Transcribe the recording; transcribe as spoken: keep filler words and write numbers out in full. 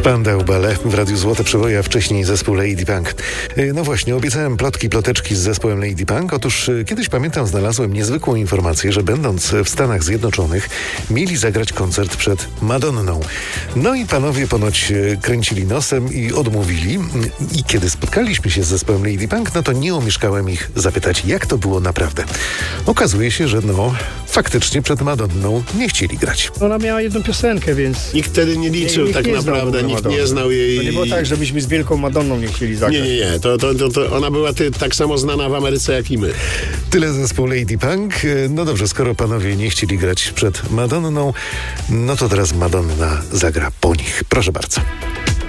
Spandau Ballet w Radiu Złote Przeboje, a wcześniej zespół Lady Punk. No właśnie, obiecałem plotki, ploteczki z zespołem Lady Punk. Otóż kiedyś, pamiętam, znalazłem niezwykłą informację, że będąc w Stanach Zjednoczonych mieli zagrać koncert przed Madonną. No i panowie ponoć kręcili nosem i odmówili. I kiedy spotkaliśmy się z zespołem Lady Punk, no to nie omieszkałem ich zapytać, jak to było naprawdę. Okazuje się, że no faktycznie przed Madonną nie chcieli grać. Ona miała jedną piosenkę, więc... Nikt wtedy nie liczył, nikt tak nie naprawdę, znał nikt Madonny. nie znał jej. To nie było tak, żebyśmy z Wielką Madonną nie chcieli zagrać. Nie, nie, nie. To, to, to, to ona była ty, tak samo znana w Ameryce, jak i my. Tyle zespół Lady Punk. No dobrze, skoro panowie nie chcieli grać przed Madonną, no to teraz Madonna zagra po nich. Proszę bardzo.